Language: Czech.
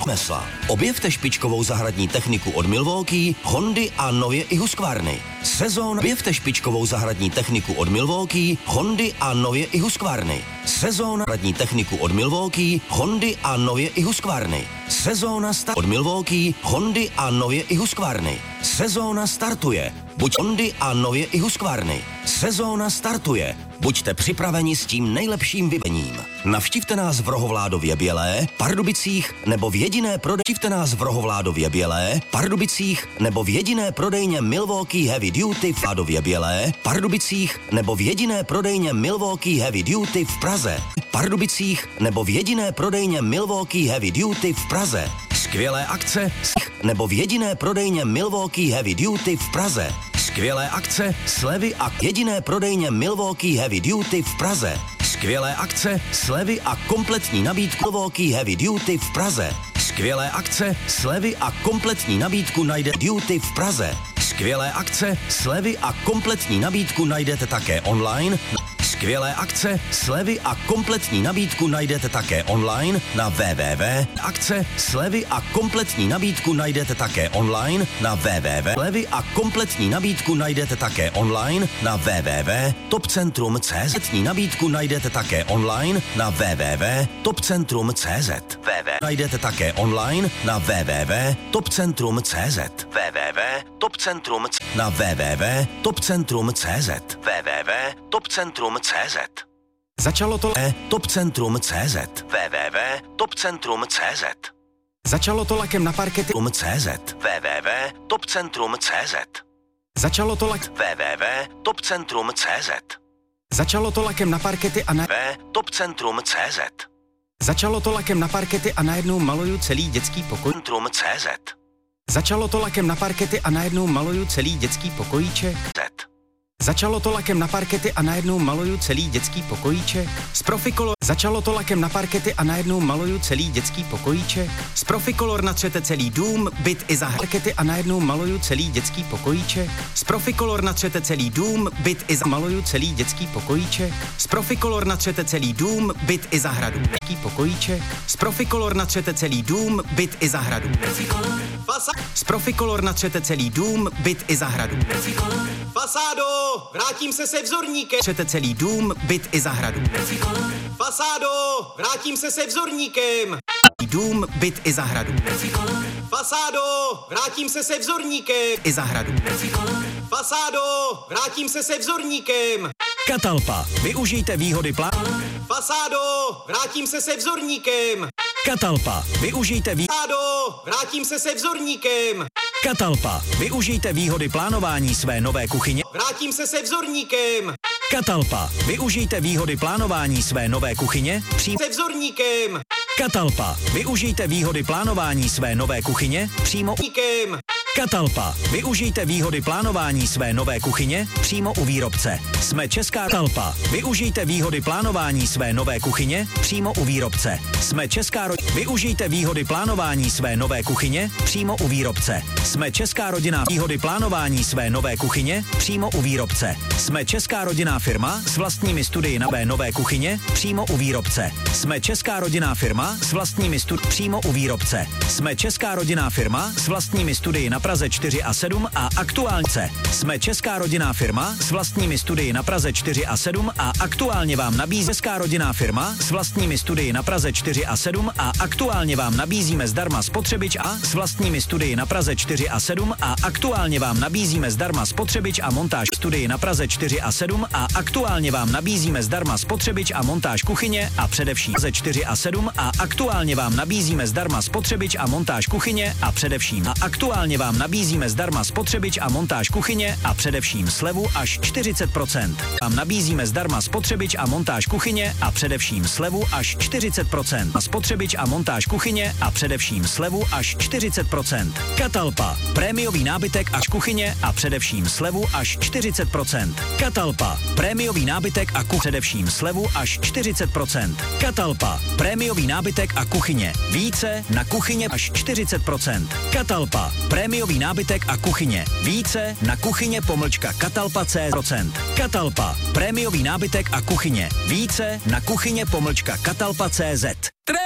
Mesla. Objevte špičkovou zahradní techniku od Milwaukee, Hondy a nově i Husqvarny. Objevte špičkovou zahradní techniku od Milwaukee, Hondy a nově i Husqvarny. Zahradní techniku od Milwaukee, Hondy a nově i Husqvarny. Od Milwaukee, Hondy a nově i Husqvarny. Sezóna startuje. Buď Hondy a nově i Husqvarny. Sezóna startuje. Buďte připraveni s tím nejlepším vybavením. Navštivte nás v Rohovládově Bělé, Pardubicích nebo v jediné prodejně Milwaukee Heavy Duty v Ládově Bělé, Pardubicích nebo v jediné prodejně Milwaukee Heavy Duty v Praze. Skvělé akce nebo v jediné prodejně Milwaukee Heavy Duty v Praze. Skvělé akce, slevy a jediné prodejně Milwaukee Heavy Duty v Praze. Skvělé akce, slevy a kompletní nabídku Milwaukee Heavy Duty v Praze. Skvělé akce, slevy a kompletní nabídku najdete Duty v Praze. Skvělé akce, slevy a kompletní nabídku najdete také online. Skvělé akce, slevy a kompletní nabídku najdete také online na www.topcentrum.cz. Nabídku najdete také online na www.topcentrum.cz. Najdete také online na www.topcentrum.cz. Na www.topcentrum.cz. www.topcentrum.cz. Začalo to Topcentrum.cz. www.topcentrum.cz. Začalo to lakem na parkety .cz. www.topcentrum.cz. Začalo to www.topcentrum.cz. Začalo to lakem na parkety a na Topcentrum.cz. Začalo to lakem na parkety a najednou maluju celý dětský pokoj. Topcentrum.cz. Začalo to lakem na parkety a najednou maluju celý dětský pokojíček. Začalo to lakem na parkety a najednou maluju celý dětský pokojíček. Z Proficolor. Začalo to lakem na parkety a najednou maluju celý dětský pokojíček. Z Proficolor natřete celý dům, byt i zahrady a najednou maluju celý dětský pokojíček. Z Proficolor natřete celý dům, byt i maluju celý dětský pokojíček. Z Proficolor natřete celý dům, byt i zahradu. Dětský pokojíček. Z Proficolor natřete celý dům, byt i zahradu. Z Proficolor natřete celý dům, byt i zahradu. Fasádo, vrátím se vzorníkem. Natřete celý dům, byt i zahradu. Fasádo, vrátím se vzorníkem. Dům, byt i zahradu. Fasádo, vrátím se vzorníkem. I zahradu. Fasádo, vrátím se vzorníkem. Catalpa. Využijte výhody Fasádo, vrátím se vzorníkem. Catalpa. Využijte Fasádo, vrátím se vzorníkem. Catalpa. Využijte výhody plánování své nové kuchyně. Vrátím se vzorníkem. Catalpa. Využijte výhody plánování své nové kuchyně. Se vzorníkem. Catalpa. Využijte výhody plánování své nové kuchyně přímo Catalpa. Využijte výhody plánování své nové kuchyně přímo u výrobce. Jsme Česká Catalpa. Využijte výhody plánování své nové kuchyně přímo u výrobce. Jsme Česká Využijte výhody plánování své nové kuchyně přímo u výrobce. Jsme Česká rodinná výhody plánování své nové kuchyně přímo u výrobce. Jsme Česká rodinná firma s vlastními studii na nové kuchyně přímo u výrobce. Jsme Česká rodinná firma s vlastními studii přímo u výrobce. Jsme Česká rodinná firma s vlastními studii na Praze 4 a 7 a aktuálně. Jsme Česká rodinná firma s vlastními studii na Praze 4 a 7 a aktuálně vám nabízí Česká rodinná firma s vlastními studii na Praze 4 a 7 a aktuálně vám nabízíme zdarma spotřebič a s vlastními studii na Praze 4 a 7 a aktuálně vám nabízíme zdarma spotřebič a montáž studii na Praze 4 a 7 a aktuálně vám nabízíme zdarma spotřebič a montáž kuchyně a především Praze 4 a 7 a aktuálně vám nabízíme zdarma spotřebič a montáž kuchyně a především aktuálně vám nabízíme zdarma spotřebič a montáž kuchyně a především slevu až 40%. Vám nabízíme zdarma spotřebič a montáž kuchyně a především slevu až 40%. Spotřebič a montáž kuchyně a především slevu až 40%. Catalpa. Prémiový nábytek až kuchyně a především slevu až 40%. Catalpa. Prémiový nábytek a především slevu až 40%. Catalpa. Prémiový nábytek a kuchyně. Více na kuchyně až 40%. Catalpa. Prémiový nábytek a kuchyně. Více na kuchyně _Catalpa.cz. Catalpa. Prémiový nábytek a kuchyně. Více na kuchyně _Catalpa.cz.